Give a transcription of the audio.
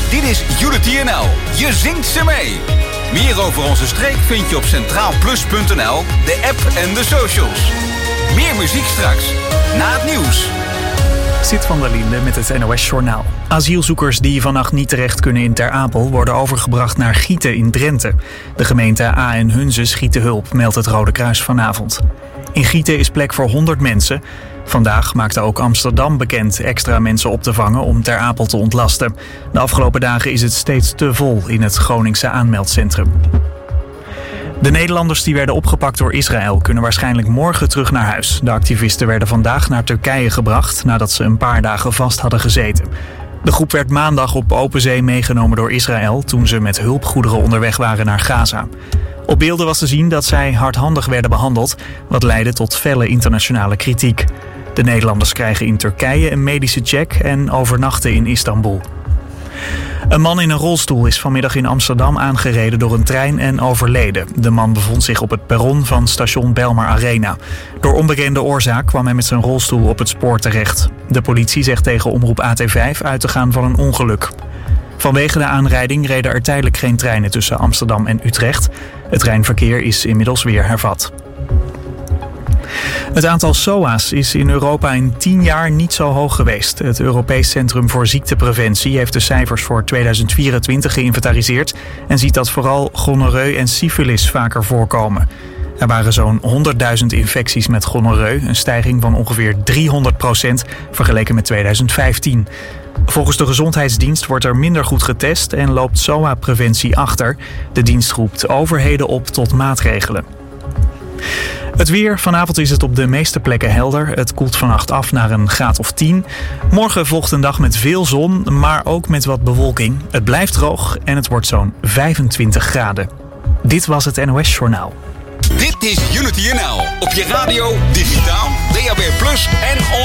Dit is Unity NL. Je zingt ze mee. Meer over onze streek vind je op centraalplus.nl, de app en de socials. Meer muziek straks, na het nieuws. Sid van der Linde met het NOS-journaal. Asielzoekers die vannacht niet terecht kunnen in Ter Apel worden overgebracht naar Gieten in Drenthe. De gemeente A en Hunze schieten hulp, meldt het Rode Kruis vanavond. In Gieten is plek voor 100 mensen. Vandaag maakte ook Amsterdam bekend extra mensen op te vangen om Ter Apel te ontlasten. De afgelopen dagen is het steeds te vol in het Groningse aanmeldcentrum. De Nederlanders die werden opgepakt door Israël kunnen waarschijnlijk morgen terug naar huis. De activisten werden vandaag naar Turkije gebracht nadat ze een paar dagen vast hadden gezeten. De groep werd maandag op open zee meegenomen door Israël toen ze met hulpgoederen onderweg waren naar Gaza. Op beelden was te zien dat zij hardhandig werden behandeld, wat leidde tot felle internationale kritiek. De Nederlanders krijgen in Turkije een medische check en overnachten in Istanbul. Een man in een rolstoel is vanmiddag in Amsterdam aangereden door een trein en overleden. De man bevond zich op het perron van station Belmar Arena. Door onbekende oorzaak kwam hij met zijn rolstoel op het spoor terecht. De politie zegt tegen Omroep AT5 uit te gaan van een ongeluk. Vanwege de aanrijding reden er tijdelijk geen treinen tussen Amsterdam en Utrecht. Het treinverkeer is inmiddels weer hervat. Het aantal SOA's is in Europa in 10 jaar niet zo hoog geweest. Het Europees Centrum voor Ziektepreventie heeft de cijfers voor 2024 geïnventariseerd en ziet dat vooral gonorreu en syfilis vaker voorkomen. Er waren zo'n 100.000 infecties met gonorreu, een stijging van ongeveer 300% vergeleken met 2015. Volgens de Gezondheidsdienst wordt er minder goed getest en loopt SOA-preventie achter. De dienst roept overheden op tot maatregelen. Het weer. Vanavond is het op de meeste plekken helder. Het koelt vannacht af naar een graad of 10. Morgen volgt een dag met veel zon, maar ook met wat bewolking. Het blijft droog en het wordt zo'n 25 graden. Dit was het NOS Journaal. Dit is Unity NL. Op je radio, digitaal, DAB+ en